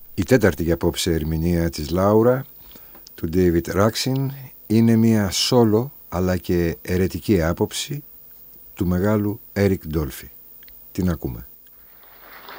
Η τέταρτη για απόψε ερμηνεία της Λάουρα, του David Raksin, είναι μια σόλο αλλά και αιρετική άποψη του μεγάλου Eric Dolphy. Την ακούμε.